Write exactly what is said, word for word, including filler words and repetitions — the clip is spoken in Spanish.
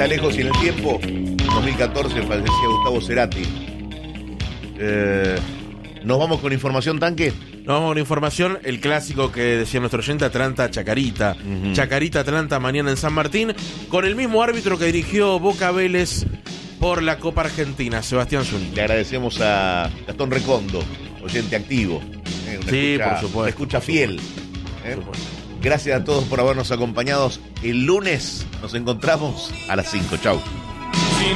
allá lejos y en el tiempo, en dos mil catorce fallecía Gustavo Cerati. Eh, ¿Nos vamos con información, Tanque? Nos vamos con información, el clásico que decía nuestro oyente, Atlanta-Chacarita. Uh-huh. Chacarita-Atlanta mañana en San Martín, con el mismo árbitro que dirigió Boca Vélez por la Copa Argentina, Sebastián Zunino. Le agradecemos a Gastón Recondo, oyente activo. Eh, una sí, escucha, por supuesto. Una escucha fiel. Eh. Por supuesto. Gracias a todos por habernos acompañado. El lunes nos encontramos a las cinco. Chau.